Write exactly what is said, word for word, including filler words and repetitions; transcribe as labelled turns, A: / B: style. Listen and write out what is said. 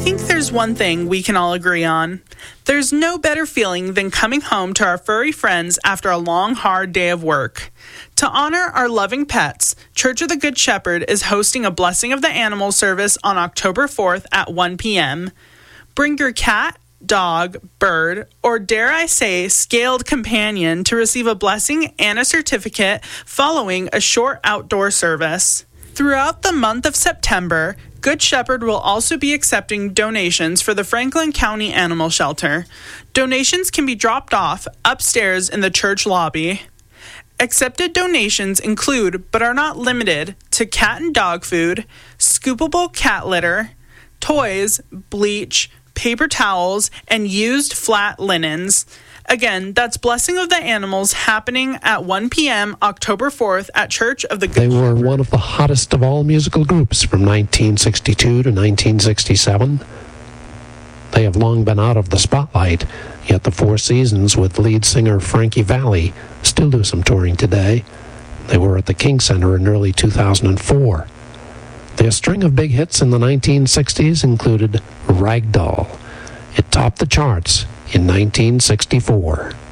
A: think there's one thing we can all agree on. There's no better feeling than coming home to our furry friends after a long, hard day of work. To honor our loving pets, Church of the Good Shepherd is hosting a Blessing of the Animals service on October fourth at one p.m. Bring your cat, dog, bird, or dare I say, scaled companion to receive a blessing and a certificate following a short outdoor service. Throughout the month of September, Good Shepherd will also be accepting donations for the Franklin County Animal Shelter. Donations can be dropped off upstairs in the church lobby. Accepted donations include, but are not limited to, cat and dog food, scoopable cat litter, toys, bleach, paper towels, and used flat linens. Again, that's Blessing of the Animals happening at one p.m. October fourth at Church of the Good
B: They were one of the hottest of all musical groups from nineteen sixty-two to nineteen sixty-seven. They have long been out of the spotlight, yet the Four Seasons with lead singer Frankie Valli still do some touring today. They were at the King Center in early two thousand four. Their string of big hits in the nineteen sixties included Ragdoll. It topped the charts in nineteen sixty-four.